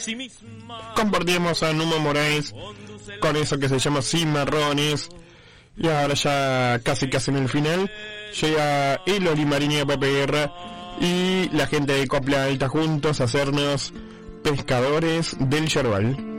Compartimos a Numa Moraes con eso que se llama Cimarrones. Y ahora ya casi en el final llega el Olimarini de Pepe Guerra y la gente de Copla Alta juntos a hacernos Pescadores del Yerbal.